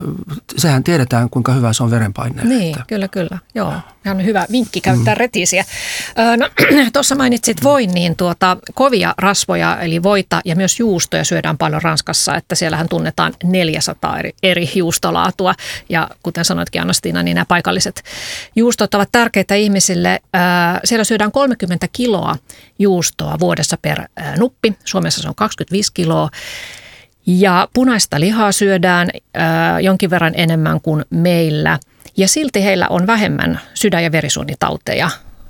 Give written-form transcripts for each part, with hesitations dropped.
sehän tiedetään, kuinka hyvä se on verenpaineelle. Niin, kyllä. Joo, ihan on hyvä vinkki käyttää retiisiä. No, tuossa mainitsit voin, niin kovia rasvoja, eli voita ja myös juustoja syödään paljon Ranskassa, että siellähän tunnetaan 400 eri juustolaatua. Ja kuten sanoitkin Anna-Stiina, niin nämä paikalliset juustot ovat tärkeitä ihmisille. Siellä syödään 30 kiloa juustoa vuodessa per nuppi. Suomessa se on 25 kiloa. Ja punaista lihaa syödään jonkin verran enemmän kuin meillä. Ja silti heillä on vähemmän sydän- ja verisuonitauteja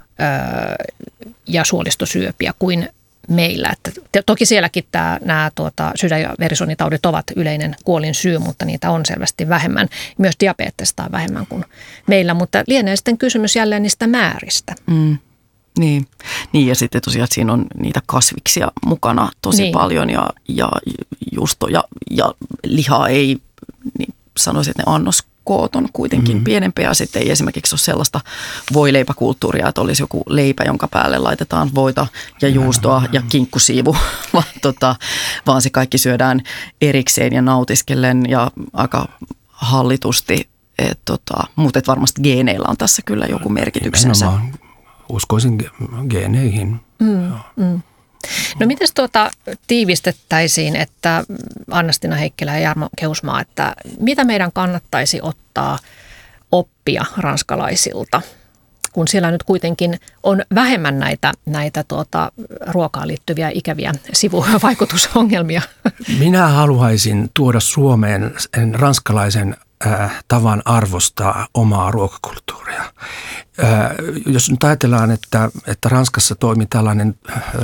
ja suolistosyöpiä kuin meillä. Että toki sielläkin nämä sydän- ja verisuonitaudit ovat yleinen kuolinsyy, mutta niitä on selvästi vähemmän. Myös diabetesta on vähemmän kuin meillä, mutta lienee sitten kysymys jälleen niistä määristä. Niin, ja sitten tosiaan että siinä on niitä kasviksia mukana tosi paljon ja juustoja ja lihaa ei, niin sanoisin, että ne annoskoot on kuitenkin pienempiä. Ja sitten ei esimerkiksi ole sellaista voileipäkulttuuria, että olisi joku leipä, jonka päälle laitetaan voita ja juustoa ja kinkkusiivu, vaan se kaikki syödään erikseen ja nautiskellen ja aika hallitusti. Mutta varmasti geeneillä on tässä kyllä joku merkityksensä. Uskoisin geeneihin. No miten tiivistettäisiin, että Anna-Stiina Heikkilä ja Jarmo Kehusmaa, että mitä meidän kannattaisi ottaa oppia ranskalaisilta, kun siellä nyt kuitenkin on vähemmän näitä ruokaan liittyviä ikäviä sivuvaikutusongelmia? Minä haluaisin tuoda Suomeen ranskalaisen tavan arvostaa omaa ruokakulttuuria. Jos nyt ajatellaan, että Ranskassa toimi tällainen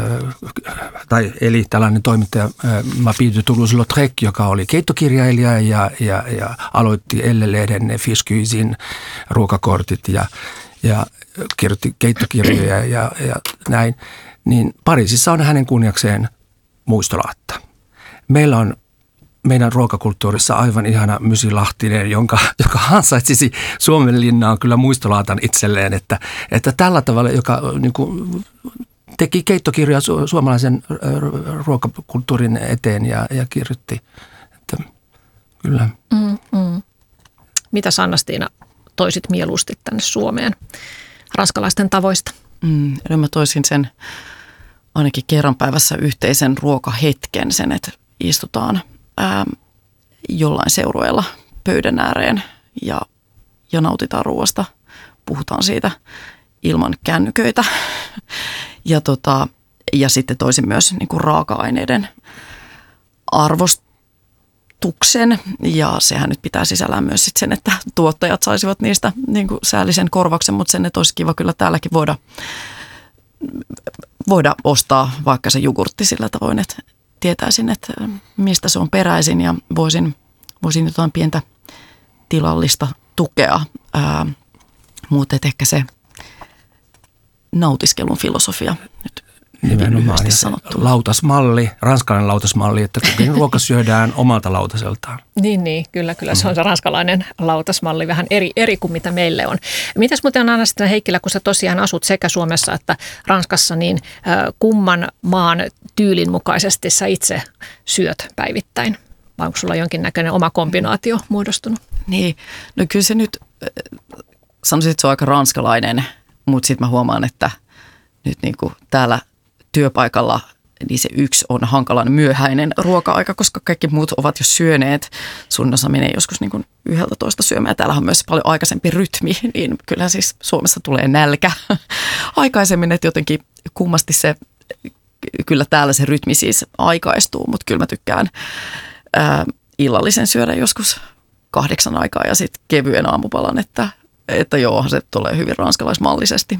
toimittaja Mapille de Toulouse-Lautrec, joka oli keittokirjailija ja aloitti Elle-lehden Fiche Cuisine ruokakortit ja kirjoitti keittokirjoja ja näin, niin Pariisissa on hänen kunniakseen muistolaatta. Meillä on meidän ruokakulttuurissa aivan ihana Mysi Lahtinen, joka ansaitsisi Suomenlinnaan kyllä muistolaatan itselleen, että tällä tavalla, joka niin kuin teki keittokirjaa suomalaisen ruokakulttuurin eteen ja kirjoitti, että kyllä. Mitä Anna-Stiina toisit mieluusti tänne Suomeen ranskalaisten tavoista? Mä toisin sen ainakin kerran päivässä yhteisen ruokahetken, sen että istutaan jollain seurueella pöydän ääreen ja nautitaan ruoasta. Puhutaan siitä ilman kännyköitä. Ja sitten toisin myös niin kuin raaka-aineiden arvostuksen. Ja sehän nyt pitää sisällään myös sit sen, että tuottajat saisivat niistä niin kuin säällisen korvauksen, mutta sen, että olisi kiva kyllä täälläkin voida ostaa vaikka se jogurtti sillä tavoin, että tietäisin, että mistä se on peräisin ja voisin jotain pientä tilallista tukea. Mutta ehkä se nautiskelun filosofia nyt nimenomaan lautasmalli, ranskalainen lautasmalli, että kukin ruoka syödään omalta lautaseltaan. Niin, kyllä. Se on se ranskalainen lautasmalli vähän eri kuin mitä meille on. Mitäs muuten Anna-Stiina Heikkilä, kun sä tosiaan asut sekä Suomessa että Ranskassa, niin kumman maan tyylin mukaisesti sä itse syöt päivittäin? Vai onko sulla jonkinnäköinen oma kombinaatio muodostunut? Niin, no kyllä se nyt, sanoisin, että se on aika ranskalainen, mutta sitten mä huomaan, että nyt niin kuin täällä työpaikalla niin se yksi on hankalan myöhäinen ruoka-aika, koska kaikki muut ovat jo syöneet. Suurin osa menee joskus niin kuin 11 syömään. Täällähän on myös paljon aikaisempi rytmi, niin kyllähän siis Suomessa tulee nälkä aikaisemmin, että jotenkin kummasti se, kyllä täällä se rytmi siis aikaistuu, mutta kyllä mä tykkään illallisen syödä joskus 8 aikaa ja sitten kevyen aamupalan, että joo, se tulee hyvin ranskalaismallisesti.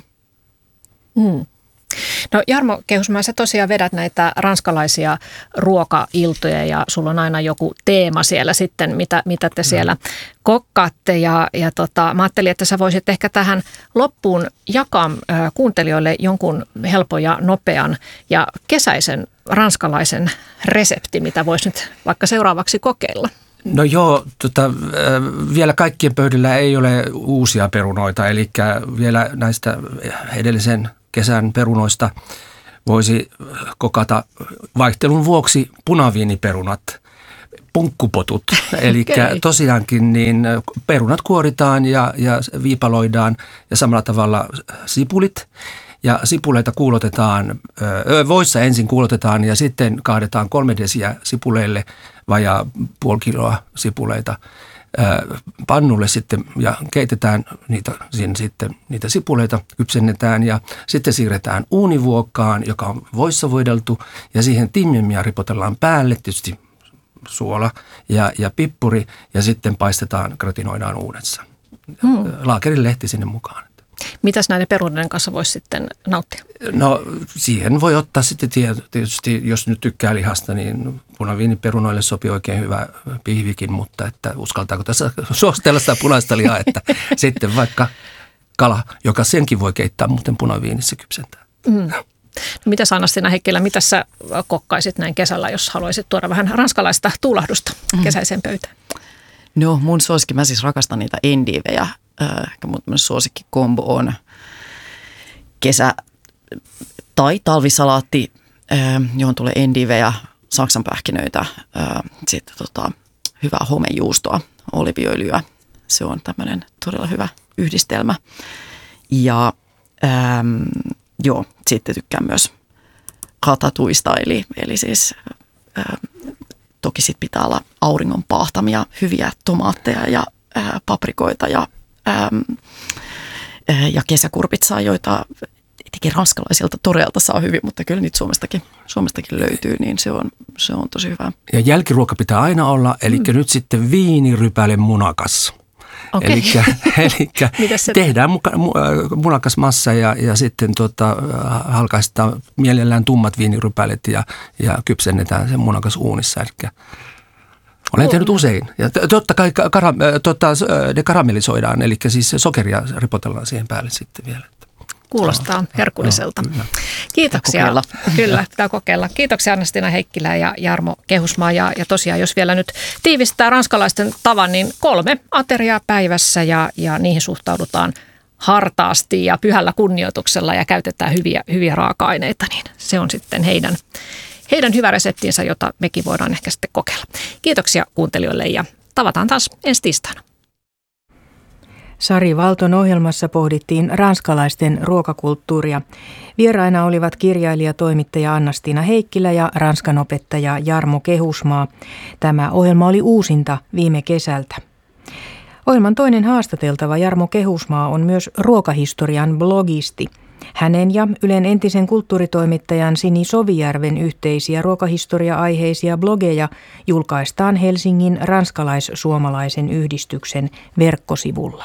No Jarmo Kehusmaa, sä tosiaan vedät näitä ranskalaisia ruokailtoja ja sulla on aina joku teema siellä sitten, mitä te siellä kokkaatte. Ja mä ajattelin, että sä voisit ehkä tähän loppuun jakaa kuuntelijoille jonkun helpon ja nopean ja kesäisen ranskalaisen resepti, mitä voisi nyt vaikka seuraavaksi kokeilla. No joo, vielä kaikkien pöydillä ei ole uusia perunoita, eli vielä näistä edellisen kesän perunoista voisi kokata vaihtelun vuoksi punaviiniperunat. punkkupotut. Eli tosiaankin niin perunat kuoritaan ja viipaloidaan ja samalla tavalla sipulit. Ja sipuleita kuulotetaan, voissa ensin kuulotetaan ja sitten kaadetaan 3 desiä sipuleille vajaa puoli kiloa sipuleita pannulle sitten ja keitetään niitä sipuleita, kypsennetään ja sitten siirretään uunivuokkaan, joka on voissa voideltu ja siihen timmiä ripotellaan päälle, tietysti suola ja pippuri ja sitten paistetaan, gratinoidaan uunessa. Laakerin lehti sinne mukaan. Mitäs näiden perunoiden kanssa voisi sitten nauttia? No siihen voi ottaa sitten tietysti, jos nyt tykkää lihasta, niin punaviiniperunoille sopii oikein hyvä pihvikin, mutta että uskaltaako tässä suositella sitä punaista lihaa, että sitten vaikka kala, joka senkin voi keittää muuten punaviinissä kypsentää. No, mitäs Anna-Stiina Heikkilä, mitä sä kokkaisit näin kesällä, jos haluaisit tuoda vähän ranskalaista tuulahdusta kesäiseen pöytään? No mun suosikki, mä siis rakastan niitä endivejä. Ehkä mun suosikkikombo on kesä- tai talvisalaatti, johon tulee endivejä, saksanpähkinöitä, sitten hyvää homejuustoa, oliiviöljyä. Se on tämmöinen todella hyvä yhdistelmä. Ja sitten tykkään myös ratatuista, eli siis toki sit pitää olla auringon paahtamia hyviä tomaatteja ja paprikoita ja kesäkurpitsaa, joita etenkin ranskalaisilta toreilta saa hyvin, mutta kyllä niitä Suomestakin löytyy, niin se on tosi hyvä. Ja jälkiruoka pitää aina olla, eli nyt sitten viinirypäle munakas. Okay. Eli tehdään munakas massa ja sitten halkaistaan mielellään tummat viinirypälet ja kypsennetään sen munakas uunissa. Eli olen tehnyt usein. Ja totta kai ne karamellisoidaan, eli siis sokeria ripotellaan siihen päälle sitten vielä. Kuulostaa herkulliselta. Kiitoksia. Kyllä, pitää kokeilla. Kiitoksia Anna-Stiina Heikkilä ja Jarmo Kehusmaa. Ja tosiaan, jos vielä nyt tiivistää ranskalaisten tavan, niin 3 ateriaa päivässä ja niihin suhtaudutaan hartaasti ja pyhällä kunnioituksella ja käytetään hyviä raaka-aineita, niin se on sitten heidän hyvä reseptinsä, jota mekin voidaan ehkä sitten kokeilla. Kiitoksia kuuntelijoille ja tavataan taas ensi tiistaina. Sari Valton ohjelmassa pohdittiin ranskalaisten ruokakulttuuria. Vieraina olivat kirjailija, toimittaja Anna-Stiina Heikkilä ja ranskan opettaja Jarmo Kehusmaa. Tämä ohjelma oli uusinta viime kesältä. Ohjelman toinen haastateltava Jarmo Kehusmaa on myös ruokahistorian blogisti. Hänen ja Ylen entisen kulttuuritoimittajan Sini Sovijärven yhteisiä ruokahistoria-aiheisia blogeja julkaistaan Helsingin ranskalais-suomalaisen yhdistyksen verkkosivulla.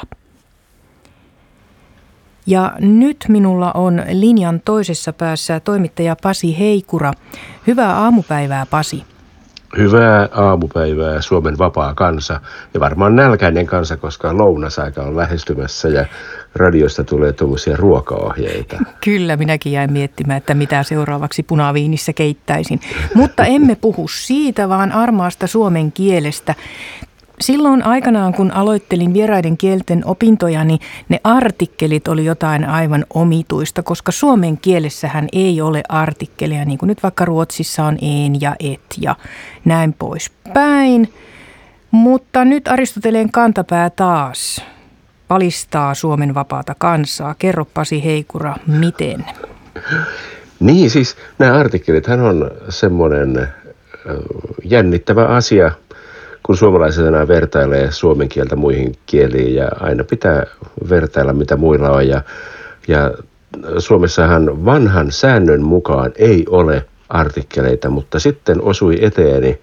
Ja nyt minulla on linjan toisessa päässä toimittaja Pasi Heikura. Hyvää aamupäivää, Pasi. Hyvää aamupäivää Suomen vapaa kansa ja varmaan nälkäinen kansa, koska lounasaika on lähestymässä ja radiosta tulee tuollaisia ruokaohjeita. Kyllä, minäkin jäin miettimään, että mitä seuraavaksi punaviinissä keittäisin. Mutta emme puhu siitä, vaan armaasta suomen kielestä. Silloin aikanaan, kun aloittelin vieraiden kielten opintojani, ne artikkelit oli jotain aivan omituista, koska suomen kielessähän ei ole artikkeleja, niin kuin nyt vaikka Ruotsissa on en ja et ja näin poispäin. Mutta nyt Aristoteleen kantapää taas palistaa Suomen vapaata kansaa. Kerro Pasi Heikura, miten? Niin, siis nämä artikkelithan on semmoinen jännittävä asia, kun suomalaiset enää vertailee suomen kieltä muihin kieliin ja aina pitää vertailla mitä muilla on. Ja Suomessahan vanhan säännön mukaan ei ole artikkeleita, mutta sitten osui eteeni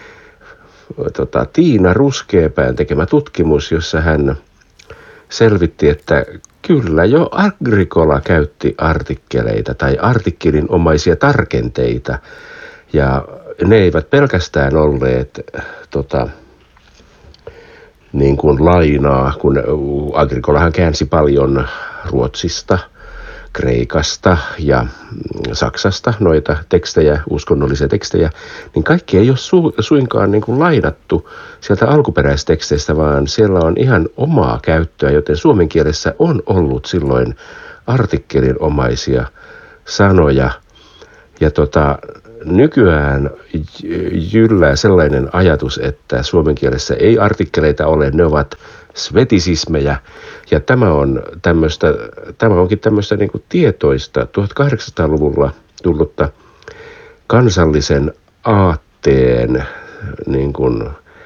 Tiina Ruskeapään tekemä tutkimus, jossa hän selvitti, että kyllä jo Agricola käytti artikkeleita tai artikkelinomaisia tarkenteita ja ne eivät pelkästään olleet niin kuin lainaa, kun Agricolahan käänsi paljon Ruotsista, Kreikasta ja Saksasta noita tekstejä, uskonnollisia tekstejä, niin kaikki ei ole suinkaan niin kuin lainattu sieltä alkuperäisteksteistä, vaan siellä on ihan omaa käyttöä, joten suomen kielessä on ollut silloin artikkelinomaisia sanoja. Ja nykyään jyllää sellainen ajatus, että suomen kielessä ei artikkeleita ole, ne ovat svetisismejä. Ja tämä onkin tämmöistä niin kuin tietoista 1800-luvulla tullutta kansallisen aatteen niin kuin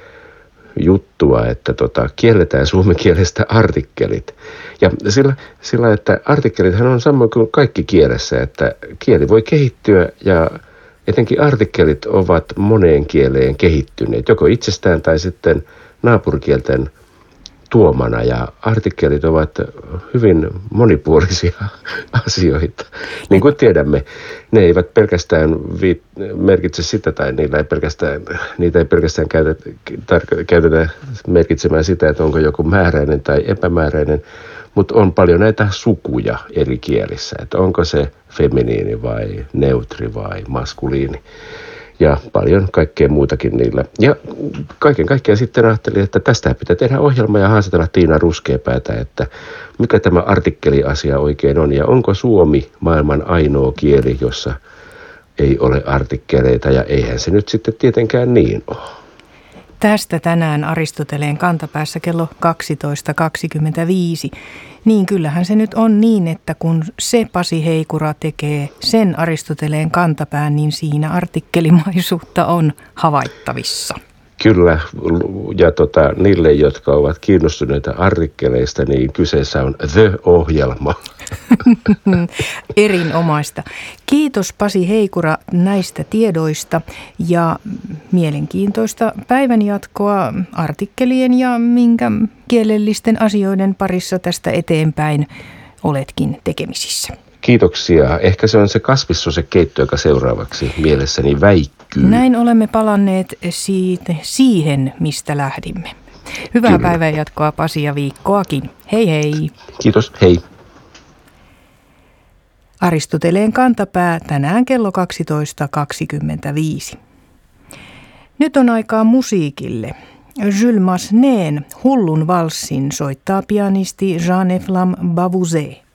juttua, että kielletään suomen kielestä artikkelit. Ja sillä, että artikkelithan on samoin kuin kaikki kielessä, että kieli voi kehittyä ja etenkin artikkelit ovat moneen kieleen kehittyneet, joko itsestään tai sitten naapurikielten tuomana, ja artikkelit ovat hyvin monipuolisia asioita. Niin kuin tiedämme, ne eivät pelkästään merkitse sitä, tai niitä ei pelkästään käytetä merkitsemään sitä, että onko joku määräinen tai epämääräinen, mutta on paljon näitä sukuja eri kielissä, että onko se feminiini vai neutri vai maskuliini. Ja paljon kaikkea muutakin niillä. Ja kaiken kaikkiaan sitten ajattelin, että tästä pitää tehdä ohjelma ja haastatella Tiina Ruskeapäätä, että mikä tämä artikkeliasia oikein on. Ja onko suomi maailman ainoa kieli, jossa ei ole artikkeleita, ja eihän se nyt sitten tietenkään niin ole. Tästä tänään Aristoteleen kantapäässä kello 12.25. Niin kyllähän se nyt on niin, että kun se Pasi Heikura tekee sen Aristoteleen kantapään, niin siinä artikkelimaisuutta on havaittavissa. Kyllä, ja niille, jotka ovat kiinnostuneita artikkeleista, niin kyseessä on The-ohjelma. Erinomaista. Kiitos Pasi Heikura näistä tiedoista ja mielenkiintoista päivänjatkoa artikkelien ja minkä kielellisten asioiden parissa tästä eteenpäin oletkin tekemisissä. Kiitoksia. Ehkä se on se kasvissosekeitto, joka seuraavaksi mielessäni väikkyy. Näin olemme palanneet siihen, mistä lähdimme. Hyvää päivänjatkoa Pasi ja viikkoakin. Hei hei. Kiitos, hei. Aristoteleen kantapää tänään kello 12.25. Nyt on aikaa musiikille. Jules Massenet'n Hullun valssin soittaa pianisti Jean-Eflam Bavouzet.